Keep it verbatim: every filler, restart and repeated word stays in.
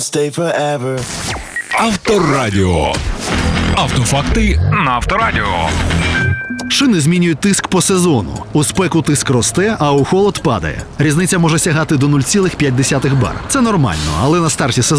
Stay forever. Авторадіо. Автофакти на Авторадіо. Шини змінюють тиск по сезону. У спеку тиск росте, а у холод падає. Різниця може сягати до нуль цілих п'ять десятих бар. Це нормально, але на старті сезону